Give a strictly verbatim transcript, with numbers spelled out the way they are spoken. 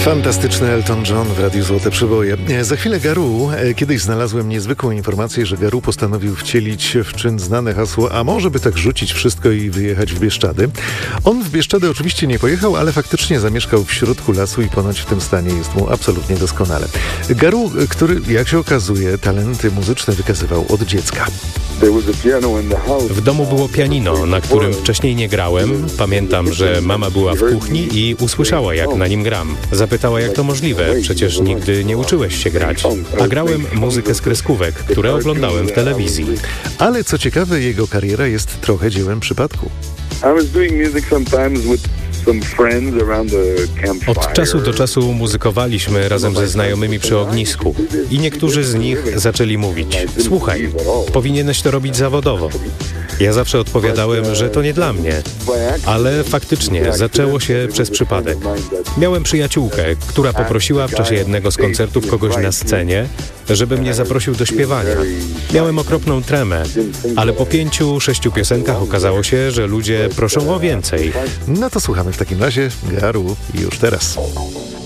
Fantastyczny Elton John w Radiu Złote Przyboje. Za chwilę Garou. Kiedyś znalazłem niezwykłą informację, że Garou postanowił wcielić w czyn znane hasło, a może by tak rzucić wszystko i wyjechać w Bieszczady. On w Bieszczady oczywiście nie pojechał, ale faktycznie zamieszkał w środku lasu i ponoć w tym stanie jest mu absolutnie doskonale. Garou, który, jak się okazuje, talenty muzyczne wykazywał od dziecka. W domu było pianino, na którym wcześniej nie grałem. Pamiętam, że mama była w kuchni i usłyszała, jak na nim gram. Zapytała, jak to możliwe, przecież nigdy nie uczyłeś się grać. A grałem muzykę z kreskówek, które oglądałem w telewizji. Ale co ciekawe, jego kariera jest trochę dziełem przypadku. Od czasu do czasu muzykowaliśmy razem ze znajomymi przy ognisku i niektórzy z nich zaczęli mówić: słuchaj, powinieneś to robić zawodowo. Ja zawsze odpowiadałem, że to nie dla mnie, ale faktycznie zaczęło się przez przypadek. Miałem przyjaciółkę, która poprosiła w czasie jednego z koncertów kogoś na scenie, żeby mnie zaprosił do śpiewania. Miałem okropną tremę, ale po pięciu, sześciu piosenkach okazało się, że ludzie proszą o więcej. No to słuchamy w takim razie Garou już teraz.